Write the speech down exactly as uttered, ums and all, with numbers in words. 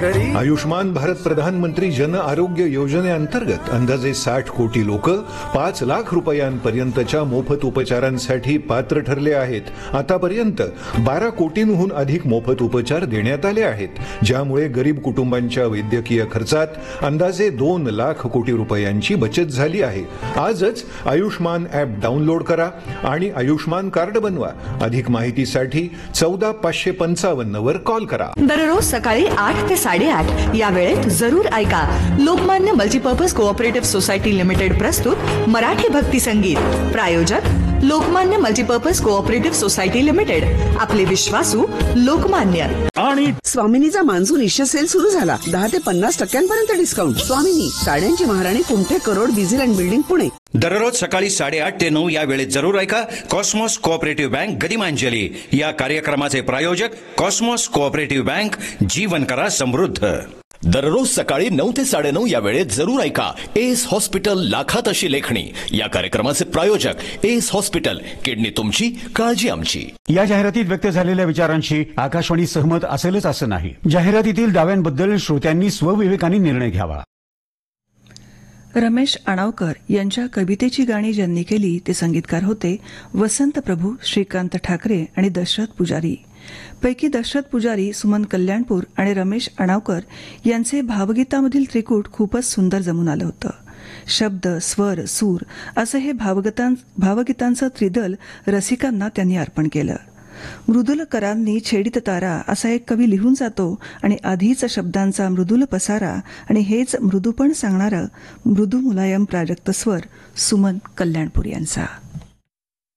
करी। आयुष्मान भारत प्रधानमंत्री जन आरोग्य योजनेअंतर्गत अंदाजे साठ कोटी लोक पाच लाख रुपयांपर्यंतच्या मोफत उपचारांसाठी पात्र ठरले आहेत. आतापर्यंत बारा कोटींहून अधिक मोफत उपचार देण्यात आले आहेत, ज्यामुळे गरीब कुटुंबांच्या वैद्यकीय खर्चात अंदाजे दोन लाख कोटी रुपयांची बचत झाली आहे. आजच आयुष्मान ॲप डाउनलोड करा आणि आयुष्मान कार्ड बनवा. अधिक माहितीसाठी चौदा पाचशे पंचावन्न वर कॉल करा. दररोज सकाळी आठ ते साडेआठ या वेळेत जरूर ऐका Lokmanya multipurpose cooperative society limited प्रस्तुत मराठी भक्ती संगीत. प्रायोजक Lokmanya multipurpose cooperative society limited. आपले विश्वासू लोकमान्य. आणि स्वामिनीचा मान्सून इश्य सेल सुरू झाला. दहा ते पन्नास टक्क्यांपर्यंत डिस्काउंट. स्वामिनी, साड्यांची महाराणी, कुंठे करोड बिझिल अँड बिल्डिंग पुणे. दररोज सकाळी साडेआठ ते नऊ या वेळेत जरूर ऐका कॉस्मॉस कोऑपरेटिव्ह बँक गदिमांजली. या कार्यक्रमाचे प्रायोजक कॉस्मॉस कोऑपरेटिव्ह बँक. जीवन करा समृद्ध. दररोज सकाळी नऊ ते साडेनऊ या वेळेत जरूर ऐका एस हॉस्पिटल लाखात अशी लेखणी. या कार्यक्रमाचे प्रायोजक एस हॉस्पिटल. किडनी तुमची, काळजी आमची. या जाहिरातीत व्यक्त झालेल्या विचारांशी आकाशवाणी सहमत असेलच असं नाही. जाहिरातीतील दाव्यांबद्दल श्रोत्यांनी स्वविवेकाने निर्णय घ्यावा. रमेश अणावकर यांच्या कवितेची गाणी ज्यांनी केली ते संगीतकार होते वसंत प्रभू, श्रीकांत ठाकरे आणि दशरथ पुजारी. पैकी दशरथ पुजारी, सुमन कल्याणपूर आणि रमेश अणावकर यांचे भावगीतामधील त्रिकूट खूपच सुंदर जमून आलं होतं. शब्द, स्वर, सूर असं हे भावगीतां भावगीतांचं त्रिदल रसिकांना त्यांनी अर्पण केलं. मृदुल करांनी छेडित तारा असा एक कवी लिहून जातो आणि आधीच शब्दांचा मृदुल पसारा आणि हेच मृदूपण सांगणारं मृदू मुलायम प्राजक्त स्वर सुमन कल्याणपूर यांचा.